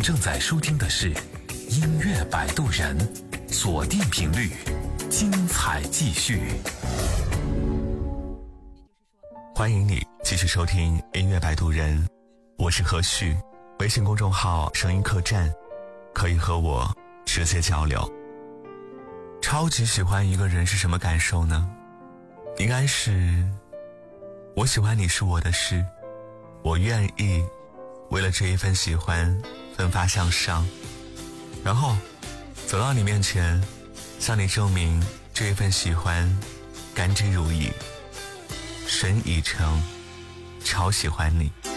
正在收听的是音乐摆渡人，锁定频率，精彩继续。欢迎你继续收听音乐摆渡人，我是何旭，微信公众号声音客栈，可以和我直接交流。超级喜欢一个人是什么感受呢？应该是我喜欢你是我的事，我愿意为了这一份喜欢奋发向上，然后走到你面前，向你证明这一份喜欢甘之如饴，深以诚，超喜欢你。